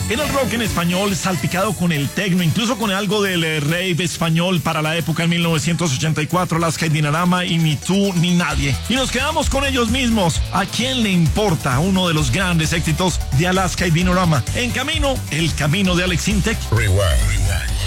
Era el rock en español salpicado con el techno, incluso con algo del rave español para la época en 1984, Alaska y Dinarama y Ni tú ni nadie. Y nos quedamos con ellos mismos. ¿A quién le importa? Uno de los grandes éxitos de Alaska y Dinarama. En camino, el camino de Alex Intec. Rewind.